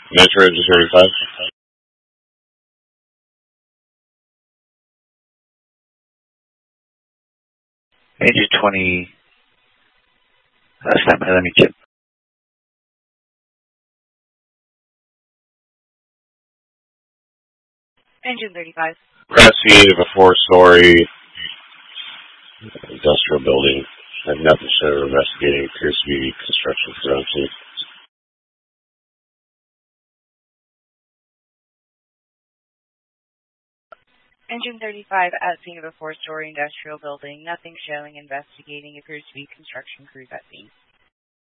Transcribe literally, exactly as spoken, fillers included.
Metro Engine thirty-five. Engine twenty. Last time, let me check. Engine thirty-five. Investigate of a four-story industrial building. I have nothing to show investigating. Appears to be construction zone. Engine thirty-five at scene of a four-story industrial building. Nothing showing. Investigating. Appears to be construction crews at scene.